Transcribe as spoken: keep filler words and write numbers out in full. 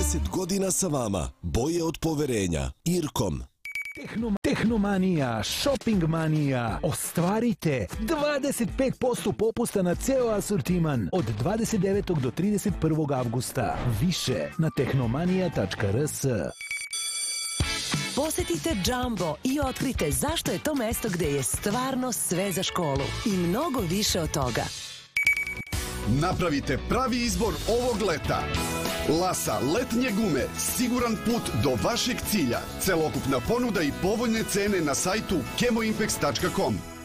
dvadeset godina sa vama. Boje od poverenja. Irkom. Tehno, Tehnomanija, Shopping Manija. Ostvarite dvadeset pet posto popusta na ceo asortiman od dvadeset devetog do trideset prvog avgusta. Više na tehnomanija tačka r s. Posetite Jumbo i otkrite zašto je to mesto gde je stvarno sve za školu i mnogo više od toga. Napravite pravi izbor ovog leta. Lasa letnje gume, siguran put do vašeg cilja. Celokupna ponuda i povoljne cene na sajtu kemoimpex tačka com.